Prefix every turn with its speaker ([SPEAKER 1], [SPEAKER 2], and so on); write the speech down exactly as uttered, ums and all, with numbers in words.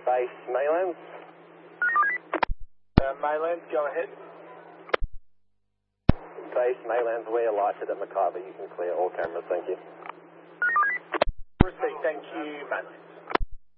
[SPEAKER 1] Base Maylands.
[SPEAKER 2] Uh, Maylands, go ahead.
[SPEAKER 1] Base Maylands, we are lighted at Mackay, you can clear all cameras, thank you.
[SPEAKER 2] Receipt, thank you, Matt.